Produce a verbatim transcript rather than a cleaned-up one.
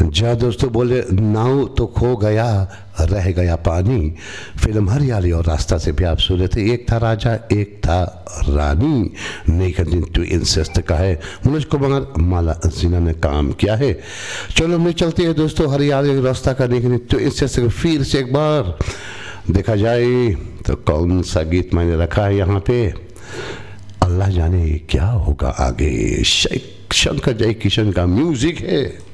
जा दोस्तों बोले नाव तो खो गया रह गया पानी। फिल्म हरियाली और रास्ता से भी आप सुन रहे थे। एक था राजा एक था रानी, नेकन टू इंसेस्ट का है, मनोज कुमार माला सिन्हा ने काम किया है। चलो हम चलते हैं दोस्तों हरियाली और रास्ता का नेकन टू इंसेस्ट फिर से एक बार देखा जाए तो कौन सा गीत मैंने रखा है यहाँ पे, अल्लाह जाने क्या होगा आगे। शंकर जय किशन का म्यूजिक है।